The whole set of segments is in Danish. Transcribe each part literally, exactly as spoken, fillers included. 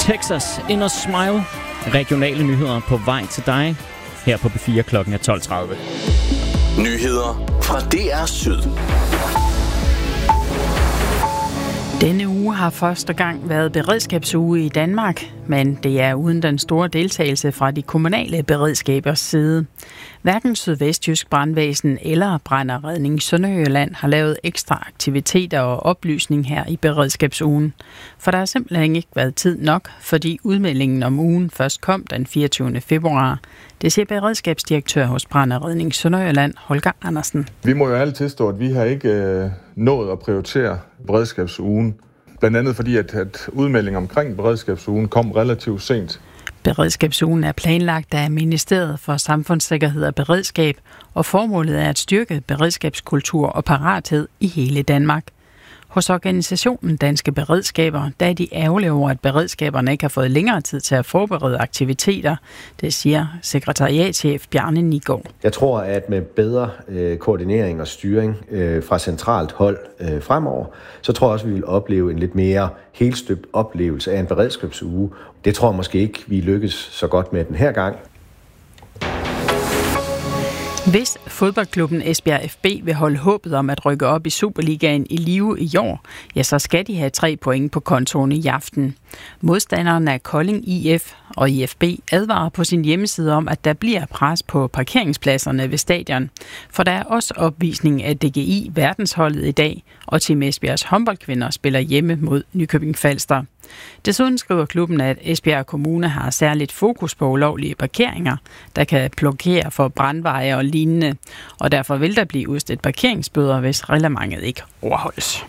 Texas in a Smile. Regionale nyheder på vej til dig her på B fire klokken er tolv tredive. Nyheder fra D R Syd. Denne uge har første gang været beredskabsuge i Danmark, men det er uden den store deltagelse fra de kommunale beredskabers side. Hverken Sydvestjysk Brandvæsen eller Brandredning Sønderjylland har lavet ekstra aktiviteter og oplysning her i beredskabsugen. For der har simpelthen ikke været tid nok, fordi udmeldingen om ugen først kom den fireogtyvende februar. Det siger beredskabsdirektør hos Brandredning Sønderjylland, Holger Andersen. Vi må jo alle tilstå, at vi har ikke øh, nået at prioritere beredskabsugen. Blandt andet fordi, at, at udmeldingen omkring beredskabsugen kom relativt sent. Beredskabsugen er planlagt af Ministeriet for Samfundssikkerhed og Beredskab, og formålet er at styrke beredskabskultur og parathed i hele Danmark. Hos organisationen Danske Beredskaber, der er de ærgerlige over, at beredskaberne ikke har fået længere tid til at forberede aktiviteter. Det siger sekretariatschef Bjarne Nigård. Jeg tror, at med bedre øh, koordinering og styring øh, fra centralt hold øh, fremover, så tror jeg også, at vi vil opleve en lidt mere helstøbt oplevelse af en beredskabsuge. Det tror jeg måske ikke, vi lykkes så godt med den her gang. Hvis fodboldklubben Esbjerg F B vil holde håbet om at rykke op i Superligaen i live i år, ja, så skal de have tre point på kontoen i aften. Modstanderen er Kolding I F, og I F B advarer på sin hjemmeside om, at der bliver pres på parkeringspladserne ved stadion. For der er også opvisning af D G I verdensholdet i dag, og Team Esbjergs håndboldkvinder spiller hjemme mod Nykøbing Falster. Desuden skriver klubben, at Esbjerg Kommune har særligt fokus på ulovlige parkeringer, der kan blokere for brandveje og lignende, og derfor vil der blive udstedt parkeringsbøder, hvis reglementet ikke overholdes.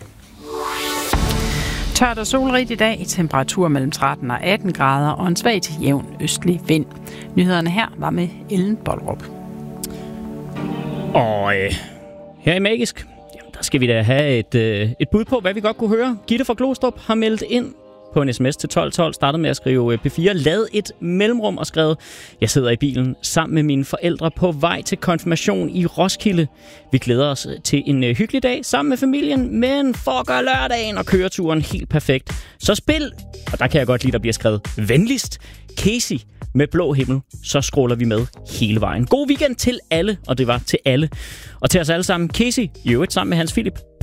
Tørt og solrigt i dag, temperatur mellem tretten og atten grader og en svag til jævn østlig vind. Nyhederne her var med Ellen Boldrup. Og øh, her i Magisk, jamen, der skal vi da have et, øh, et bud på, hvad vi godt kunne høre. Gitte fra Glostrup har meldt ind på en sms til tolv tolv, startede med at skrive P fire, lad et mellemrum og skrevet, jeg sidder i bilen sammen med mine forældre på vej til konfirmation i Roskilde. Vi glæder os til en hyggelig dag sammen med familien, men for at gøre lørdagen og køreturen helt perfekt. Så spil, og der kan jeg godt lide, der bliver skrevet venligst, Casey med Blå Himmel, så scroller vi med hele vejen. God weekend til alle, og det var til alle. Og til os alle sammen, Casey, i øvrigt sammen med Hans Philip,